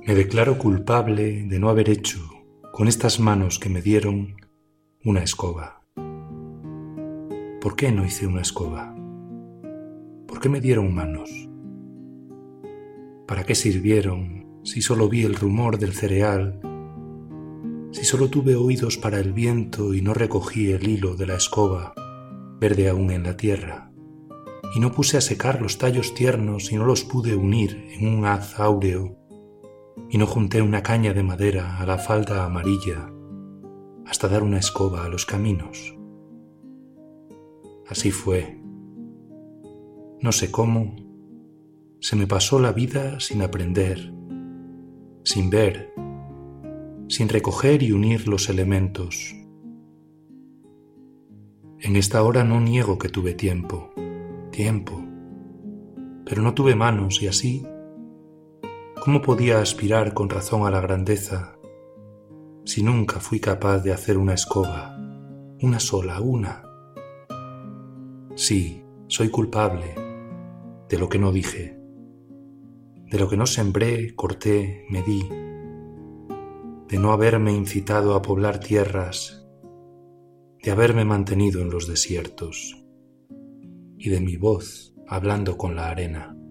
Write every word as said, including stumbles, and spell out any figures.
Me declaro culpable de no haber hecho, con estas manos que me dieron, una escoba. ¿Por qué no hice una escoba? ¿Por qué me dieron manos? ¿Para qué sirvieron si solo vi el rumor del cereal? Si solo tuve oídos para el viento y no recogí el hilo de la escoba, verde aún en la tierra, y no puse a secar los tallos tiernos y no los pude unir en un haz áureo, y no junté una caña de madera a la falda amarilla hasta dar una escoba a los caminos. Así fue. No sé cómo, se me pasó la vida sin aprender, sin ver, sin recoger y unir los elementos. En esta hora no niego que tuve tiempo, tiempo, pero no tuve manos y así, ¿cómo podía aspirar con razón a la grandeza si nunca fui capaz de hacer una escoba, una sola, una? Sí, soy culpable de lo que no dije, de lo que no sembré, corté, medí, de no haberme incitado a poblar tierras, de haberme mantenido en los desiertos y de mi voz hablando con la arena.